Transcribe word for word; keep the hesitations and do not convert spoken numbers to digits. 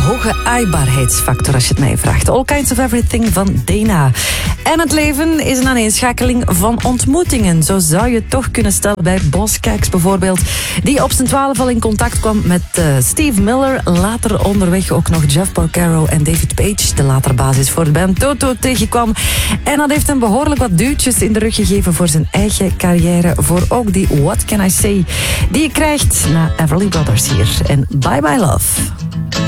hoge aaibaarheidsfactor als je het mij vraagt. All Kinds of Everything van Dana. En het leven is een aaneenschakeling van ontmoetingen. Zo zou je het toch kunnen stellen bij Boz Scaggs bijvoorbeeld, die op zijn twaalf al in contact kwam met uh, Steve Miller. Later onderweg ook nog Jeff Porcaro en David Page, de later basis voor de band Toto, tegenkwam. En dat heeft hem behoorlijk wat duwtjes in de rug gegeven voor zijn eigen carrière. Voor ook die What Can I Say die je krijgt na Everly Brothers hier. En Bye Bye Love.